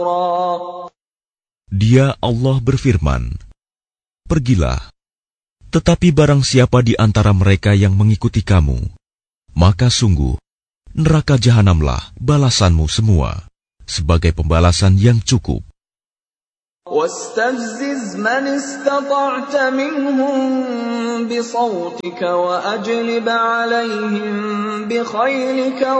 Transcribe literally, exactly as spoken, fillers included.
Dia Allah berfirman, "Pergilah, tetapi barang siapa di antara mereka yang mengikuti kamu, maka sungguh neraka jahanamlah balasanmu semua, sebagai pembalasan yang cukup." واستفزز من استطعت منهم بصوتك وأجلب عليهم بخيلك